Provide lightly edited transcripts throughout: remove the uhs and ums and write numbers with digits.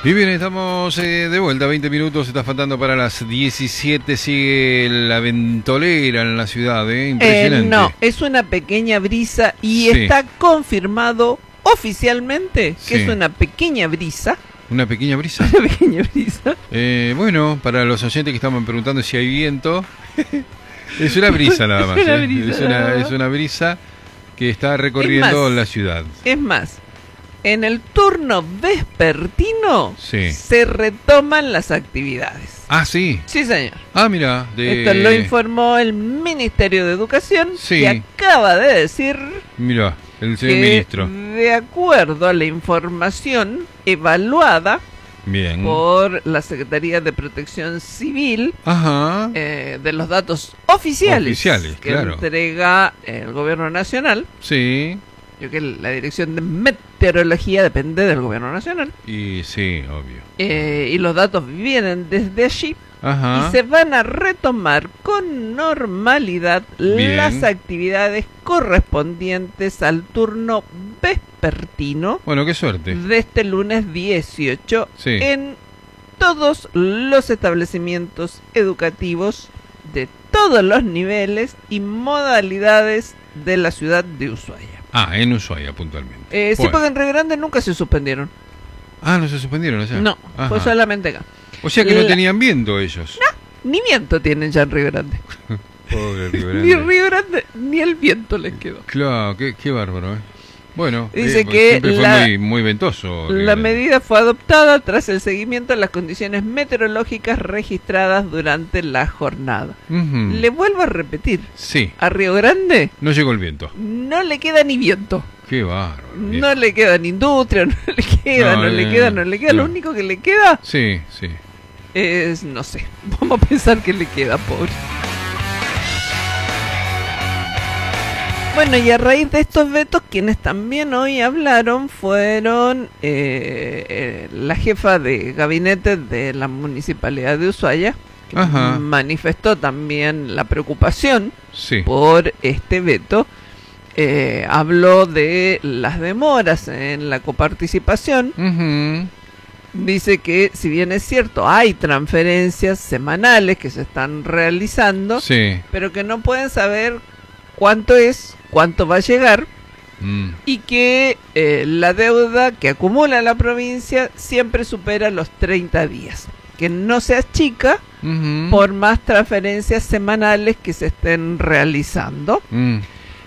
Y bien, estamos de vuelta, 20 minutos, está faltando para las 17, sigue la ventolera en la ciudad, impresionante. No, es una pequeña brisa y Sí. está confirmado oficialmente que Sí. es una pequeña brisa. Una pequeña brisa. Una pequeña brisa. Bueno, para los oyentes que estaban preguntando si hay viento, es una brisa nada más. Es una brisa. Es una brisa que está recorriendo más, la ciudad. Es más, en el turno vespertino Sí. se retoman las actividades. Ah, sí. Sí, señor. Ah, mira. Esto lo informó el Ministerio de Educación, Sí. que acaba de decir Mira, el señor que, ministro. de acuerdo a la información evaluada Bien. por la Secretaría de Protección Civil, Ajá. de los datos oficiales, que claro. entrega el Gobierno Nacional, Sí. yo que la Dirección de Meteorología depende del Gobierno Nacional, Y sí, obvio. y los datos vienen desde allí, Ajá. y se van a retomar con normalidad Bien. las actividades correspondientes al turno vespertino Bueno, qué suerte. de este lunes 18 Sí. en todos los establecimientos educativos de todos los niveles y modalidades de la ciudad de Ushuaia. Ah, en Ushuaia puntualmente. Sí, Bueno. porque en Río Grande nunca se suspendieron. Ah, no se suspendieron, o sea. No, Ajá. fue solamente acá. O sea que no La- tenían viento ellos. Ni viento tienen ya en Río Grande. Pobre Río Ni Grande. Río Grande, ni el viento les quedó. Claro, qué bárbaro, ¿eh? Bueno, Dice pues que siempre la- fue muy ventoso. Río La Grande. medida fue adoptada tras el seguimiento de las condiciones meteorológicas registradas durante la jornada. Ujú. Le vuelvo a repetir, Sí, a Río Grande no llegó el viento. no le queda ni viento, Qué bárbaro. no le queda ni industria, no le queda, No, no le queda, no le queda. Lo no. único que le queda Sí, sí. es, no sé, vamos a pensar que le queda, pobre. Bueno, y a raíz de estos vetos, quienes también hoy hablaron fueron la jefa de gabinete de la Municipalidad de Ushuaia, que Ajá. manifestó también la preocupación Sí. por este veto. Habló de las demoras en la coparticipación. Ujú. Dice que, si bien es cierto, hay transferencias semanales que se están realizando, Sí. pero que no pueden saber cuánto es, cuánto va a llegar, Mm. y que la deuda que acumula la provincia siempre supera los 30 días. Que no se achica Ujú. por más transferencias semanales que se estén realizando. Mm.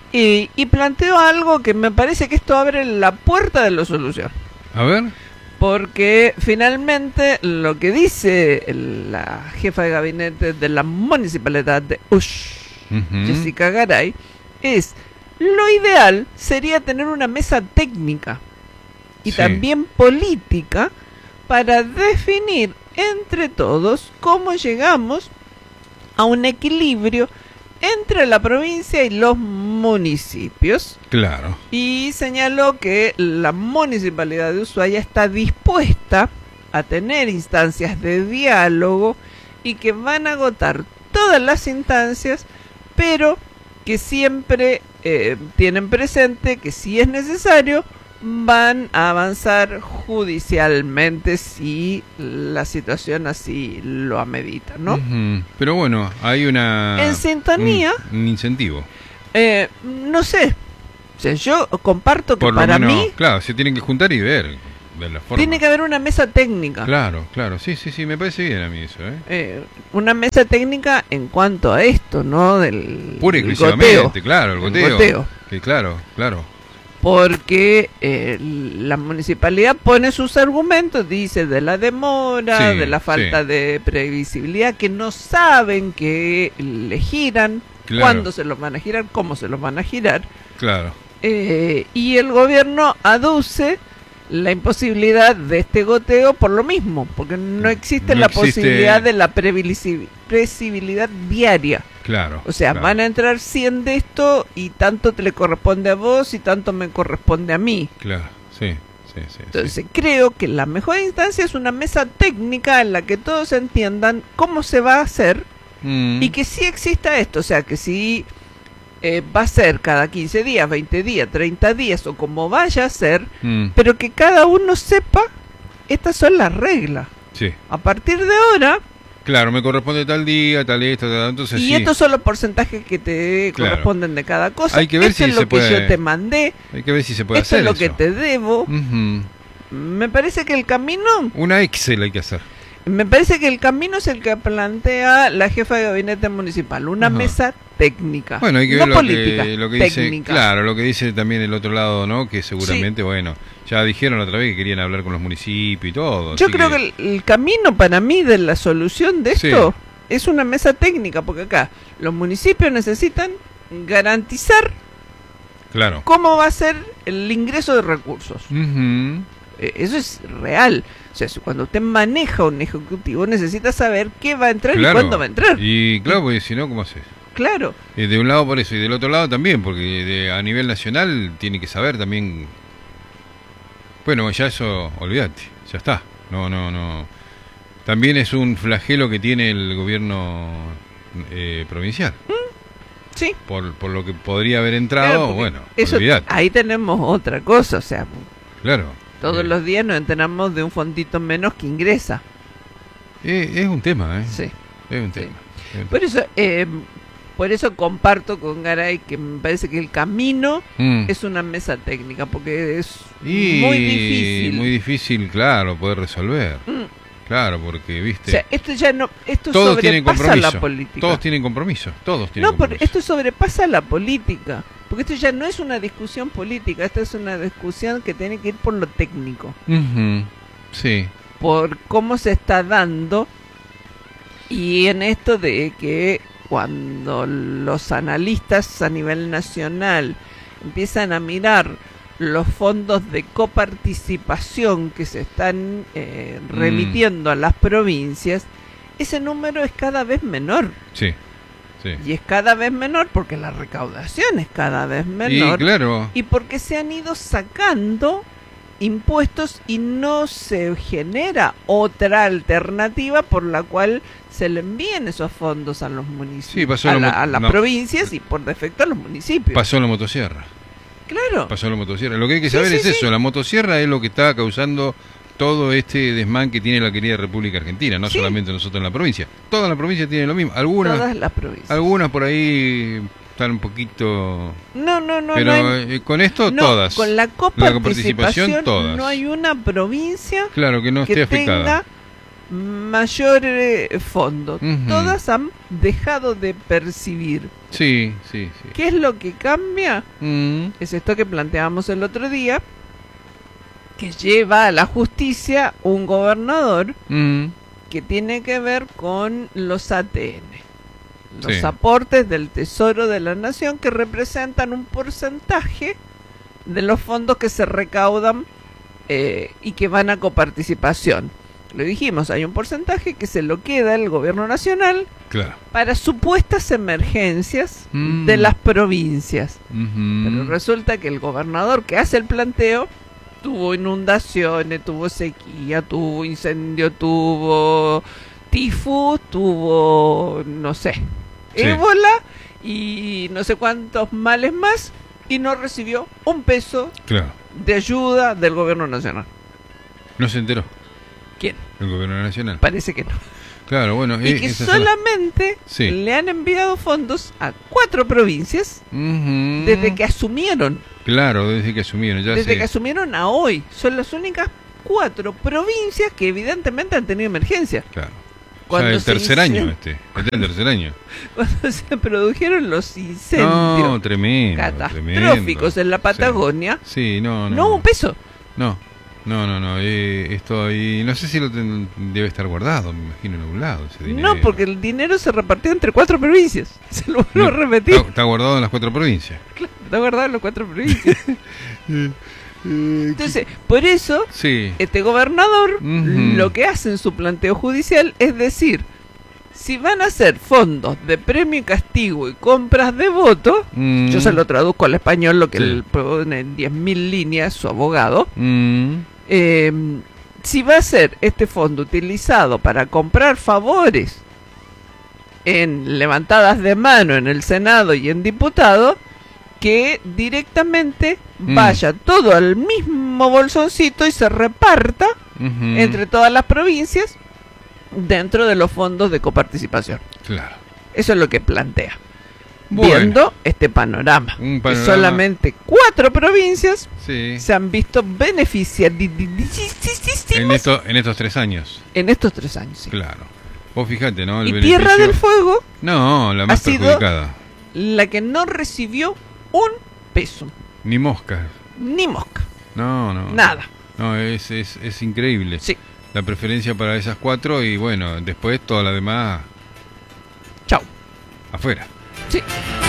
Y planteo algo que me parece que esto abre la puerta de la solución. A ver. Porque finalmente lo que dice la jefa de gabinete de la Municipalidad de Ujú. Jessica Garay, es lo ideal sería tener una mesa técnica y Sí. también política para definir entre todos cómo llegamos a un equilibrio entre la provincia y los municipios. Claro. Y señaló que la Municipalidad de Ushuaia está dispuesta a tener instancias de diálogo y que van a agotar todas las instancias, pero que siempre tienen presente que si es necesario van a avanzar judicialmente si la situación así lo amerita, ¿no? Ujú. Pero bueno, hay una... En sintonía, un incentivo. no sé, o sea, yo comparto que Por lo para menos, mí claro, se tienen que juntar y ver de la forma. tiene que haber una mesa técnica. Claro, claro. Sí, sí, sí, me parece bien a mí eso, ¿eh? Una mesa técnica en cuanto a esto, ¿no? Del Pura y del exclusivamente, goteo. claro, el El goteo. goteo. Que claro, claro. Porque la municipalidad pone sus argumentos, dice de la demora, Sí, de la falta sí. de previsibilidad, que no saben que le giran, Claro. cuándo se los van a girar, cómo se los van a girar. Claro. Y el gobierno aduce la imposibilidad de este goteo por lo mismo, porque no existe No la existe- posibilidad de la previsibilidad diaria. Claro. O sea, claro. van a entrar 100 de esto y tanto te le corresponde a vos y tanto me corresponde a mí. Claro, sí, sí, sí. Entonces creo que la mejor instancia es una mesa técnica en la que todos entiendan cómo se va a hacer Mm. y que sí exista esto, o sea, que sí va a ser cada 15 días, 20 días, 30 días o como vaya a ser, Mm. pero que cada uno sepa estas son las reglas. Sí. A partir de ahora, Claro, me corresponde tal día, tal esto, tal, entonces y sí. estos son los porcentajes que te Claro. corresponden de cada cosa. Hay que ver esto si es lo se que puede- yo te mandé, Hay que ver si se puede esto hacer es lo que eso. te debo. Ujú. Me parece que el camino, Una Excel hay que hacer. es el que plantea la jefa de gabinete municipal, una Ajá. mesa técnica, Bueno, hay que no ver política, lo que dice, técnica. claro, lo que dice también el otro lado, ¿no? Que seguramente, bueno, ya dijeron otra vez que querían hablar con los municipios y todo. Yo así creo que el camino para mí de la solución de esto es una mesa técnica, porque acá los municipios necesitan garantizar Claro. cómo va a ser el ingreso de recursos. Ujú. Eso es real. O sea, cuando usted maneja un ejecutivo necesita saber qué va a entrar y Claro. cuándo va a entrar. Y claro, porque si no, ¿cómo haces? Claro. De un lado por eso y del otro lado también, porque a nivel nacional tiene que saber también. Bueno, ya eso, olvídate, ya está. No. También es un flagelo que tiene el gobierno provincial. Sí. Por lo que podría haber Claro, entrado, porque bueno, eso, olvídate. ahí tenemos otra cosa. O sea, Claro. todos Eh, los días nos enteramos de un fondito menos que ingresa. Es un tema, ¿eh? Sí. Es un Sí. tema. Es un Por eso comparto con Garay que me parece que el camino Mm. es una mesa técnica, porque es Y muy difícil. muy difícil, claro, poder resolver. Mm. Claro, porque, O viste, sea, esto ya no, esto todos tienen sobrepasa compromiso. la política. Todos tienen compromiso. Todos tienen No, pero compromiso. esto sobrepasa la política, porque esto ya no es una discusión política, esta es una discusión que tiene que ir por lo técnico, Ujú. Sí. por cómo se está dando, y en esto de que cuando los analistas a nivel nacional empiezan a mirar los fondos de coparticipación que se están remitiendo a las provincias, ese número es cada vez menor. Sí. Sí. Y es cada vez menor porque la recaudación es cada vez menor. Y claro, Y porque se han ido sacando impuestos y no se genera otra alternativa por la cual se le envíen esos fondos a los municipios, Sí, pasó a, lo mo- a las no. provincias y por defecto a los municipios. pasó la motosierra. Claro. Pasó la motosierra. Lo que hay que Sí, saber sí, es sí. eso. La motosierra es lo que está causando todo este desmán que tiene la querida República Argentina, no Sí. solamente nosotros en la provincia. Toda la provincia tiene lo mismo. Todas las provincias. Algunas por ahí están un poquito... No, pero no hay- con esto no, todas. con la coparticipación, coparticipación todas. no hay una provincia Claro, que no que esté afectada. tenga mayor fondo. Ujú. Todas han dejado de percibir. Sí. ¿Qué es lo que cambia? Mm, Es esto que planteábamos el otro día, que lleva a la justicia un gobernador mm, que tiene que ver con los ATN, los Sí. aportes del Tesoro de la Nación, que representan un porcentaje de los fondos que se recaudan y que van a coparticipación. Lo dijimos, hay un porcentaje que se lo queda el gobierno nacional claro. para supuestas emergencias Mm. de las provincias. Ujú. Pero resulta que el gobernador que hace el planteo tuvo inundaciones, tuvo sequía, tuvo incendio, tuvo tifus, tuvo, no sé, Sí. ébola y no sé cuántos males más, y no recibió un peso Claro. de ayuda del gobierno nacional. No se enteró ¿Quién? el gobierno nacional. Parece que no. Claro, bueno. Y que esas son las- solamente Sí. le han enviado fondos a 4 provincias Ujú. desde que asumieron. Claro, desde que asumieron, ya Desde sé. que asumieron a hoy. Son las únicas 4 provincias que evidentemente han tenido emergencia. Claro. Cuando Ya el se tercer año incen- este. Este es el tercer año. Cuando se produjeron los incendios No, tremendo. catastróficos tremendo. en la Patagonia, Sí, no. no hubo un peso. No. Esto ahí. No sé si debe estar guardado, me imagino, en algún lado. Ese dinero. No, porque el dinero se repartió entre 4 provincias. Se lo vuelvo No, a repetir. Está guardado en las 4 provincias. Está guardado en las 4 provincias. Entonces, por eso, Sí. este gobernador Ujú. lo que hace en su planteo judicial es decir, si van a ser fondos de premio y castigo y compras de voto, Mm, yo se lo traduzco al español, lo que Sí. él pone en 10.000 líneas su abogado, mm, si va a ser este fondo utilizado para comprar favores en levantadas de mano en el Senado y en diputado, que directamente Mm. vaya todo al mismo bolsoncito y se reparta Ujú. entre todas las provincias dentro de los fondos de coparticipación. Claro. Eso es lo que plantea. Bueno. Viendo este panorama. Un Que panorama. solamente 4 provincias Sí. se han visto beneficiadas En estos 3 años. en estos 3 años. Sí. Claro. Vos fijate, ¿no? El Y beneficio... Tierra del Fuego, No, la más ha sido- perjudicada. la que no recibió un peso, Ni mosca. ni mosca, No, no. nada. No, es increíble. Sí, La preferencia para esas 4 y bueno, después toda la demás chau. afuera. Sí.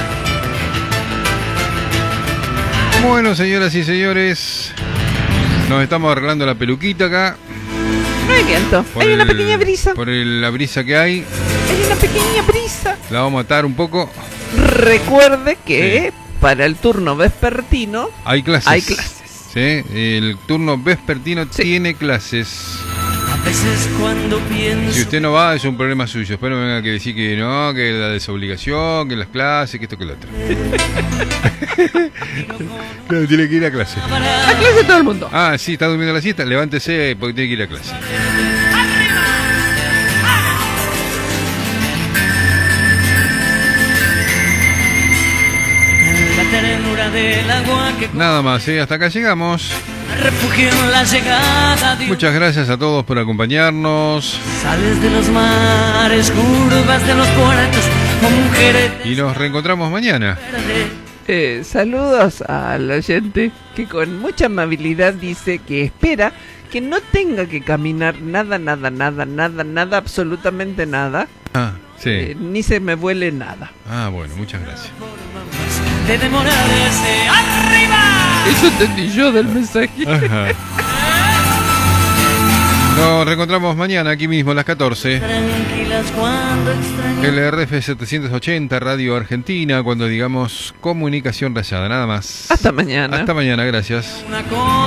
Bueno, señoras y señores, nos estamos arreglando la peluquita acá. No hay viento, por hay una el- pequeña brisa. Por la brisa que hay, Hay una pequeña brisa. la vamos a atar un poco. Recuerde que para el turno vespertino Hay clases. hay clases. Sí, el turno vespertino Sí. tiene clases. A veces cuando pienso Si usted no va, es un problema suyo. Después no venga que decir que no, que la desobligación, que las clases, que esto, que lo otro. No, tiene que ir a clase. A clase todo el mundo. Ah, sí, está durmiendo la siesta. Levántese porque tiene que ir a clase. la ternura del agua que Nada más, hasta acá llegamos. refugio en la llegada de un- Muchas gracias a todos por acompañarnos. Sales de los mares, curvas de los puertos, como un jerez Y nos reencontramos mañana. verde. Saludos al oyente que con mucha amabilidad dice que espera que no tenga que caminar nada, absolutamente nada, Ah, sí. ni se me vuele nada. Ah, bueno, muchas gracias. De demorarse arriba. Eso entendí yo del mensaje. Ajá. Nos reencontramos mañana aquí mismo a las 14. Tranquilas cuando extraño. LRF 780 Radio Argentina, cuando digamos comunicación rayada, nada más. Hasta mañana. Hasta mañana, gracias. Una cosa